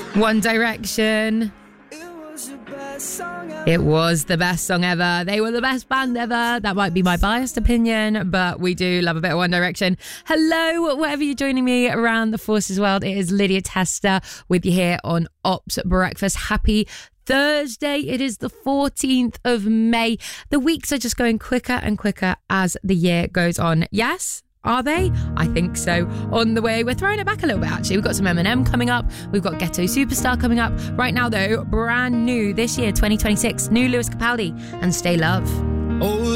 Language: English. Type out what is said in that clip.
One Direction. It was the best song ever. They were the best band ever. That might be my biased opinion, but we do love a bit of One Direction. Hello, wherever you're joining me around the Forces world. It is Lydia Tester with you here on Ops Breakfast. Happy Thursday. It is the 14th of May. The weeks are just going quicker and quicker as the year goes on. Yes? Are they? I think so. On the way, we're throwing it back a little bit, actually. We've got some Eminem coming up. We've got Ghetto Superstar coming up. Right now, though, brand new this year, 2026, new Lewis Capaldi and Stay Love. Oh,